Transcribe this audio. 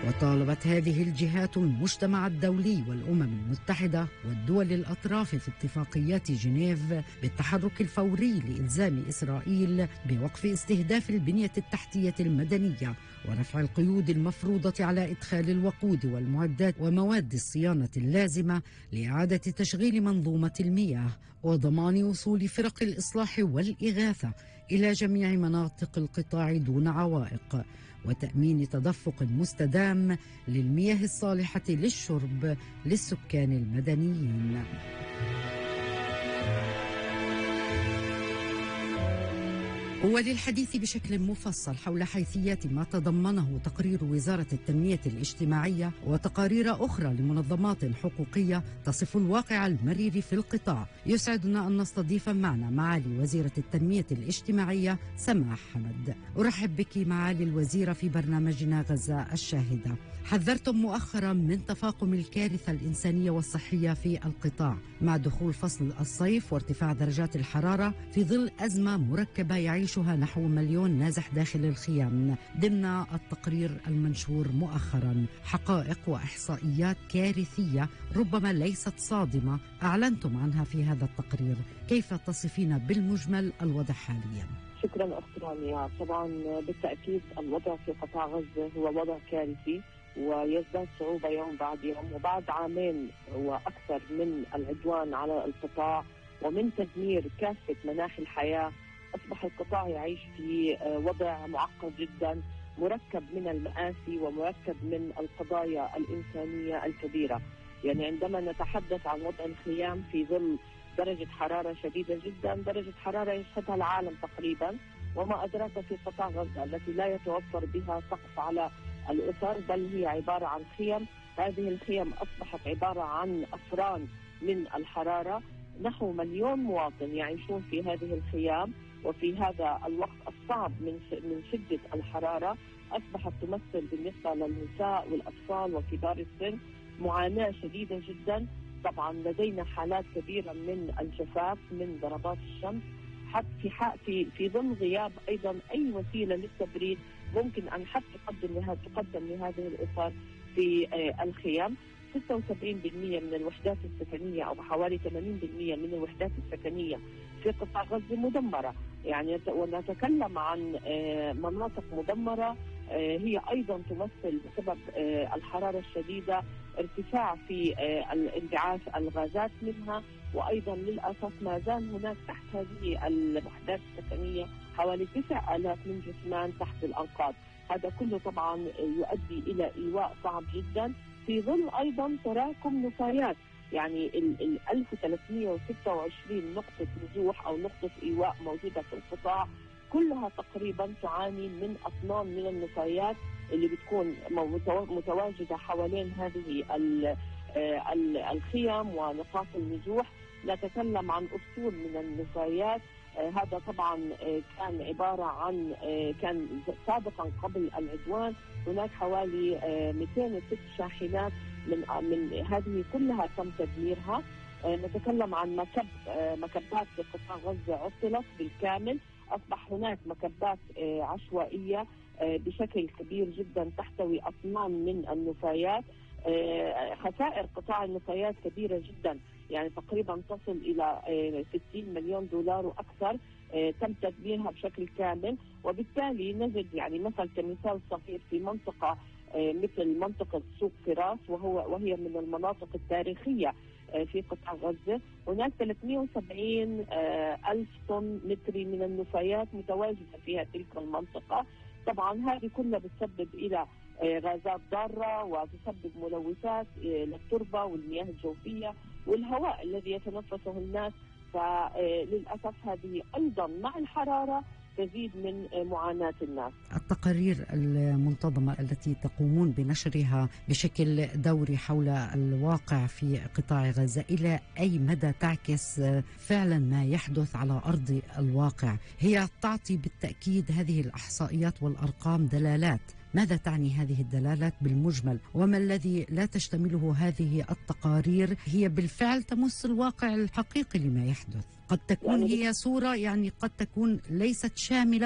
وطالبت هذه الجهات المجتمع الدولي والأمم المتحدة والدول الأطراف في اتفاقيات جنيف بالتحرك الفوري لإلزام إسرائيل بوقف استهداف البنية التحتية المدنية ورفع القيود المفروضة على إدخال الوقود والمعدات ومواد الصيانة اللازمة لإعادة تشغيل منظومة المياه وضمان وصول فرق الإصلاح والإغاثة إلى جميع مناطق القطاع دون عوائق وتأمين تدفق مستدام للمياه الصالحة للشرب للسكان المدنيين. وللحديث بشكل مفصل حول حيثيات ما تضمنه تقرير وزارة التنمية الاجتماعية وتقارير أخرى لمنظمات حقوقية تصف الواقع المرير في القطاع، يسعدنا أن نستضيف معنا معالي وزيرة التنمية الاجتماعية سماح حمد. أرحب بك معالي الوزيرة في برنامجنا غزة الشاهدة. حذرتم مؤخرا من تفاقم الكارثة الإنسانية والصحية في القطاع مع دخول فصل الصيف وارتفاع درجات الحرارة في ظل أزمة مركبة يعيشها نحو 1,000,000 نازح داخل الخيام. ضمن التقرير المنشور مؤخرا حقائق وإحصائيات كارثية ربما ليست صادمة أعلنتم عنها في هذا التقرير، كيف تصفين بالمجمل الوضع حاليا؟ شكرا أختي رانيا. طبعا بالتأكيد الوضع في قطاع غزة هو وضع كارثي ويزداد صعوبة يوم بعد يوم، وبعد عامين وأكثر من العدوان على القطاع ومن تدمير كافة مناحي الحياة أصبح القطاع يعيش في وضع معقد جدا مركب من المآسي ومركب من القضايا الإنسانية الكبيرة. يعني عندما نتحدث عن وضع الخيام في ظل درجة حرارة شديدة جدا، درجة حرارة يشهدها العالم تقريبا، وما أدراك في قطاع غزة التي لا يتوفر بها سقف على الأسر بل هي عبارة عن خيم. هذه الخيم أصبحت عبارة عن أفران من الحرارة. نحو 1,000,000 مواطن يعيشون في هذه الخيام، وفي هذا الوقت الصعب من شدة الحرارة أصبحت تمثل بالنسبة للنساء والأطفال وكبار السن معاناة شديدة جدا. طبعا لدينا حالات كبيرة من الجفاف من ضربات الشمس، حتى في ظل غياب أيضا أي وسيلة للتبريد ممكن أن حتى تقدم لهذه الأسر في الخيام. 76% من الوحدات السكنية أو حوالي 80% من الوحدات السكنية في قطاع غزة مدمرة. يعني ونتكلم عن مناطق مدمرة هي أيضا تمثل بسبب الحرارة الشديدة ارتفاع في انبعاث الغازات منها، وأيضا للأسف ما زال هناك تحت هذه الوحدات السكنية حوالي 9,000 من جثمان تحت الأنقاض. هذا كله طبعا يؤدي إلى إيواء صعب جدا في ظل أيضا تراكم نفايات. يعني ال 1326 نقطة نزوح أو نقطة إيواء موجودة في القطاع كلها تقريبا تعاني من أطنان من النفايات اللي بتكون متواجدة حوالين هذه الخيام ونقاط النزوح. نتكلم عن أسطول من النفايات. هذا طبعا كان عبارة عن كان سابقا قبل العدوان هناك حوالي 206 شاحنات من هذه كلها تم تدميرها. نتكلم عن مكبات في قطاع غزة عطلت بالكامل، أصبح هناك مكبات عشوائية بشكل كبير جدا تحتوي أطنان من النفايات. خسائر قطاع النفايات كبيرة جدا، يعني تقريبا تصل إلى 60 مليون دولار وأكثر تم تدميرها بشكل كامل. وبالتالي نجد يعني كمثال صغير في منطقة مثل منطقة سوق فراس وهي من المناطق التاريخية في قطاع غزة، هناك 370 ألف طن متري من النفايات متواجدة فيها تلك المنطقة. طبعا هذه كلها بتسبب إلى غازات ضارة وتسبب ملوثات للتربة والمياه الجوفية والهواء الذي يتنفسه الناس. فللأسف هذه أيضا مع الحرارة تزيد من معاناة الناس. التقارير المنتظمة التي تقومون بنشرها بشكل دوري حول الواقع في قطاع غزة إلى أي مدى تعكس فعلا ما يحدث على أرض الواقع؟ هي تعطي بالتأكيد هذه الإحصائيات والأرقام دلالات. ماذا تعني هذه الدلالات بالمجمل؟ وما الذي لا تشتمله هذه التقارير هي بالفعل تمس الواقع الحقيقي لما يحدث؟ قد تكون هي صورة، يعني قد تكون ليست شاملة